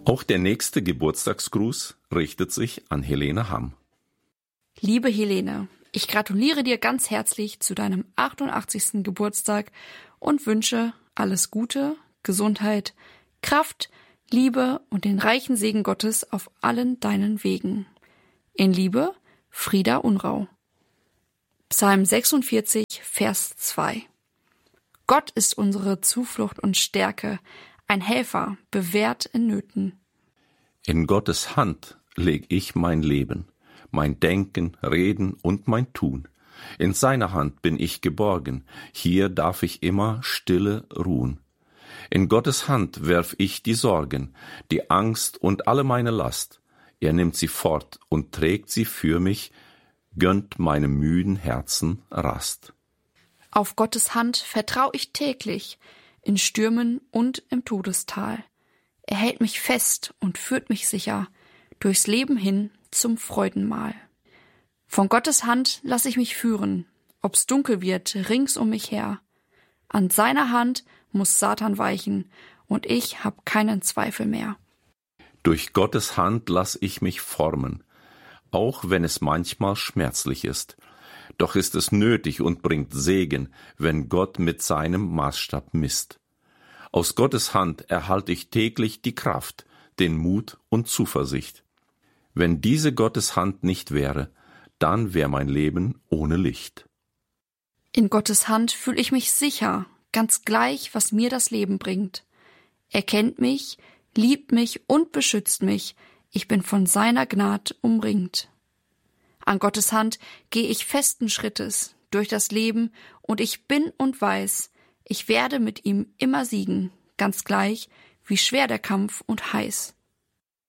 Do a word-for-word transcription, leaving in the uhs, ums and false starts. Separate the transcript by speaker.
Speaker 1: Auch der nächste Geburtstagsgruß richtet sich an Helene Hamm.
Speaker 2: Liebe Helene, ich gratuliere dir ganz herzlich zu deinem achtundachtzigsten Geburtstag und wünsche alles Gute, Gesundheit, Kraft, Liebe und den reichen Segen Gottes auf allen deinen Wegen. In Liebe, Frieda Unrau. Psalm sechsundvierzig, Vers zwei. Gott ist unsere Zuflucht und Stärke, ein Helfer, bewährt in Nöten.
Speaker 1: In Gottes Hand leg ich mein Leben, mein Denken, Reden und mein Tun. In seiner Hand bin ich geborgen, hier darf ich immer stille ruhen. In Gottes Hand werf ich die Sorgen, die Angst und alle meine Last. Er nimmt sie fort und trägt sie für mich, gönnt meinem müden Herzen Rast.
Speaker 2: Auf Gottes Hand vertrau ich täglich, in Stürmen und im Todestal. Er hält mich fest und führt mich sicher durchs Leben hin zum Freudenmahl. Von Gottes Hand lass ich mich führen, ob's dunkel wird rings um mich her. An seiner Hand muss Satan weichen und ich hab keinen Zweifel mehr.
Speaker 1: Durch Gottes Hand lass ich mich formen, auch wenn es manchmal schmerzlich ist. Doch ist es nötig und bringt Segen, wenn Gott mit seinem Maßstab misst. Aus Gottes Hand erhalte ich täglich die Kraft, den Mut und Zuversicht. Wenn diese Gottes Hand nicht wäre, dann wär mein Leben ohne Licht.
Speaker 2: In Gottes Hand fühl ich mich sicher, ganz gleich, was mir das Leben bringt. Er kennt mich, liebt mich und beschützt mich, ich bin von seiner Gnad umringt. An Gottes Hand gehe ich festen Schrittes durch das Leben und ich bin und weiß, ich werde mit ihm immer siegen, ganz gleich, wie schwer der Kampf und heiß.